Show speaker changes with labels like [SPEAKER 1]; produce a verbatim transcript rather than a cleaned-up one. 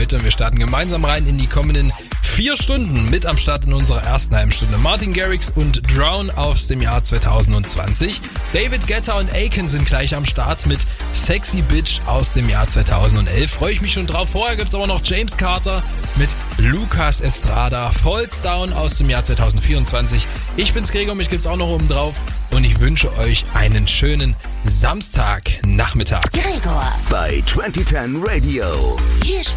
[SPEAKER 1] heute und wir starten gemeinsam rein in die kommenden vier Stunden. Mit am Start in unserer ersten halben Stunde Martin Garrix und Drown aus dem Jahr zwanzig zwanzig. David Guetta und Aiken sind gleich am Start mit Sexy Bitch aus dem Jahr zweitausendelf. Freue ich mich schon drauf. Vorher gibt's aber noch James Carter mit Lucas Estrada, Falls Down aus dem Jahr zweitausendvierundzwanzig. Ich bin's Gregor, mich gibt's auch noch oben drauf und ich wünsche euch einen schönen Samstagnachmittag.
[SPEAKER 2] Gregor
[SPEAKER 3] bei zwanzig zehn Radio.
[SPEAKER 2] Hier